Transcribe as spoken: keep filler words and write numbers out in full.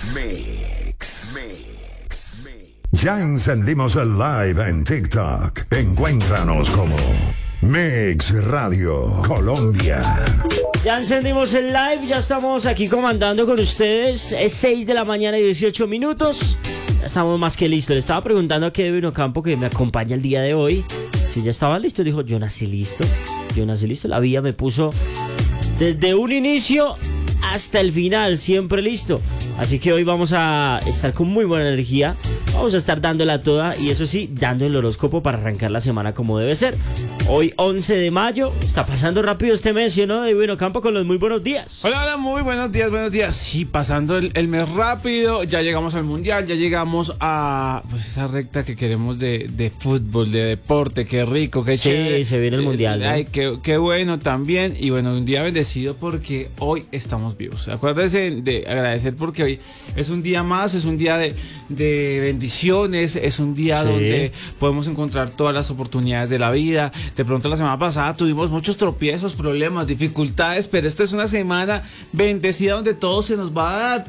Mix. Mix. Ya encendimos el live en TikTok. Encuéntranos como Mix Radio Colombia. Ya encendimos el live, ya estamos aquí comandando con ustedes. Es seis de la mañana y dieciocho minutos. Ya estamos más que listos. Le estaba preguntando a Kevin Ocampo, que me acompaña el día de hoy, si ya estaba listo. Dijo, yo nací listo. Yo nací listo. La vida me puso desde un inicio hasta el final, siempre listo. Así que hoy vamos a estar con muy buena energía. Vamos a estar dándola toda y eso sí, dando el horóscopo para arrancar la semana como debe ser. Hoy once de mayo, está pasando rápido este mes, ¿no? De Bueno Campo con los muy buenos días. Hola, hola, muy buenos días, buenos días. Sí, pasando el, el mes rápido, ya llegamos al mundial, ya llegamos a pues esa recta que queremos de, de fútbol, de deporte, qué rico, qué Sí, chévere. se viene el mundial, ¿no? Ay, qué, qué bueno también. Y bueno, un día bendecido porque hoy estamos vivos. Acuérdense de agradecer porque hoy es un día más, es un día de, de bendiciones, es un día Sí. donde podemos encontrar todas las oportunidades de la vida. De pronto la semana pasada tuvimos muchos tropiezos, problemas, dificultades, pero esta es una semana bendecida donde todo se nos va a dar.